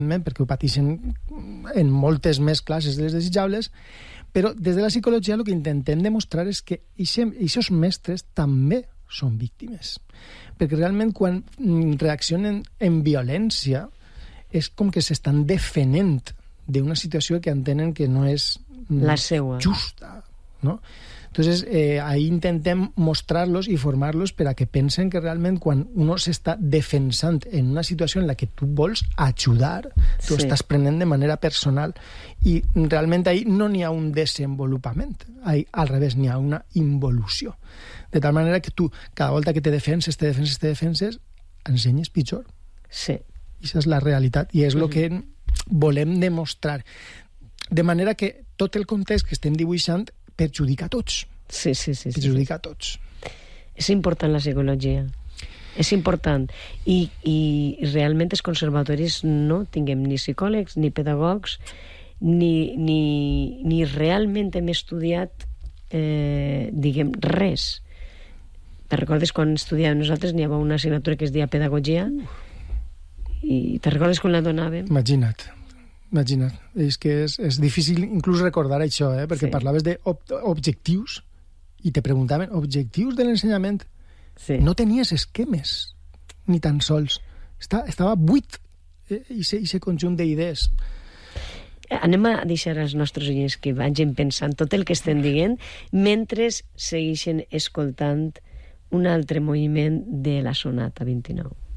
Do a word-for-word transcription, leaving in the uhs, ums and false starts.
perquè ho pateixen en moltes més classes de les desitjables, però des de la psicologia el que intentem demostrar és que aquests mestres també són víctimes. Perquè realment quan reaccionen en violència és com que s'estan defenent d'una situació que entenen que no és la seua. Justa, ¿no? Entonces, eh, ahí intentem mostrar-los i formar-los per a que pensen que realment quan uno s'està defensant en una situació en la que tu vols ajudar, tu Sí. estàs prenent de manera personal i realment ahí no n'hi ha un desenvolupament, ahí al revés, n'hi ha una involució. De tal manera que tu, cada volta que te defenses, te defenses, te defenses, ensenyes pitjor. Sí. I això és la realitat i és el uh-huh. que volem demostrar. De manera que tot el context que estem dibuixant perjudica a tots. Sí, sí, sí. Perjudica sí. a tots. És important la psicologia. És important. I, i realment els conservatoris no tinguem ni psicòlegs, ni pedagogs, ni, ni, ni realment hem estudiat, eh, diguem, res. Te recordes quan estudiàvem nosaltres n'hi havia una assignatura que es deia pedagogia? I te recordes quan la donàvem? Imagina't. Imagina't. És que és, és difícil inclús recordar això, eh? perquè Sí. parlaves d'objectius i te preguntaven objectius de l'ensenyament. Sí. No tenies esquemes, ni tan sols. Està, estava buit eh? aquest conjunt d'idees. Anem a deixar als nostres oients que vagin pensant tot el que estem dient mentre segueixen escoltant un altre moviment de la Sonata vint-i-nou.